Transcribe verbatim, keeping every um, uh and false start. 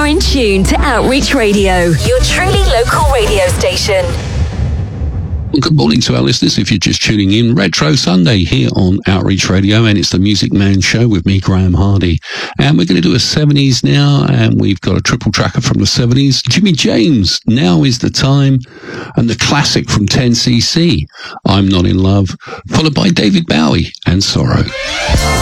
are in tune to Outreach Radio, your truly local radio station. Well, good morning to our listeners. If you're just tuning in, Retro Sunday here on Outreach Radio, and it's the Music Man Show with me, Graham Hardy. And we're going to do a seventies now, and we've got a triple tracker from the seventies. Jimmy James, Now Is the Time, and the classic from ten C C, I'm Not in Love, followed by David Bowie and Sorrow.